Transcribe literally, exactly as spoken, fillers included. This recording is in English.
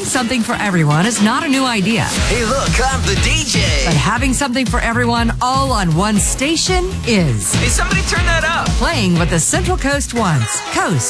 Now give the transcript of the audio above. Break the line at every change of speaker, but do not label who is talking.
something for everyone is not a new idea.
Hey, look, I'm the D J.
But having something for everyone all on one station is.
Hey, somebody turn that up.
Playing what the Central Coast wants. Coast